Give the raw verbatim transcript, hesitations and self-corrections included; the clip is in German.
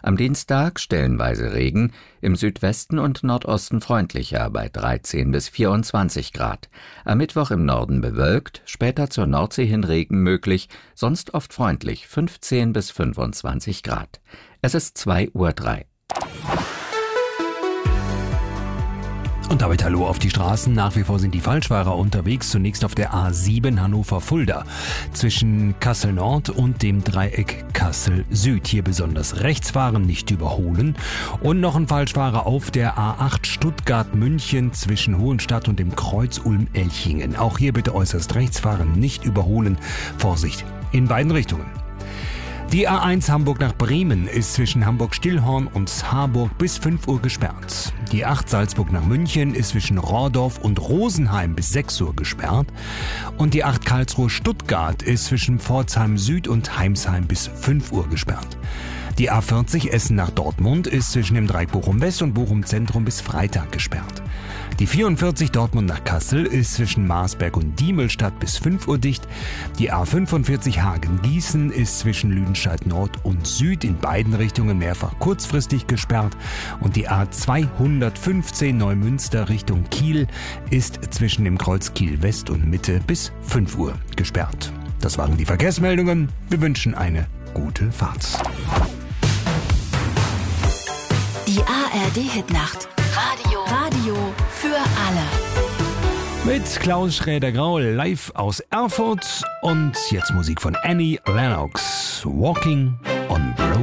Am Dienstag stellenweise Regen, im Südwesten und Nordosten freundlicher bei dreizehn bis vierundzwanzig Grad. Am Mittwoch im Norden bewölkt, später zur Nordsee hin Regen möglich, sonst oft freundlich, fünfzehn bis fünfundzwanzig Grad. Es ist zwei Uhr drei. Und damit hallo auf die Straßen. Nach wie vor sind die Falschfahrer unterwegs. Zunächst auf der A sieben Hannover-Fulda zwischen Kassel-Nord und dem Dreieck Kassel-Süd. Hier besonders rechts fahren, nicht überholen. Und noch ein Falschfahrer auf der A acht Stuttgart-München zwischen Hohenstadt und dem Kreuz Ulm-Elchingen. Auch hier bitte äußerst rechts fahren, nicht überholen. Vorsicht in beiden Richtungen. Die A eins Hamburg nach Bremen ist zwischen Hamburg-Stillhorn und Harburg bis fünf Uhr gesperrt. Die acht Salzburg nach München ist zwischen Rohrdorf und Rosenheim bis sechs Uhr gesperrt. Und die acht Karlsruhe-Stuttgart ist zwischen Pforzheim Süd und Heimsheim bis fünf Uhr gesperrt. Die A vierzig Essen nach Dortmund ist zwischen dem Dreieck Bochum West und Bochum Zentrum bis Freitag gesperrt. Die vierundvierzig Dortmund nach Kassel ist zwischen Marsberg und Diemelstadt bis fünf Uhr dicht. Die A fünfundvierzig Hagen-Gießen ist zwischen Lüdenscheid Nord und Süd in beiden Richtungen mehrfach kurzfristig gesperrt. Und die A zweihundertfünfzehn Neumünster Richtung Kiel ist zwischen dem Kreuz Kiel West und Mitte bis fünf Uhr gesperrt. Das waren die Verkehrsmeldungen. Wir wünschen eine gute Fahrt. Die A R D-Hitnacht. Radio. Radio für alle. Mit Klaus Schräder-Grau live aus Erfurt und jetzt Musik von Annie Lennox. Walking on Broken.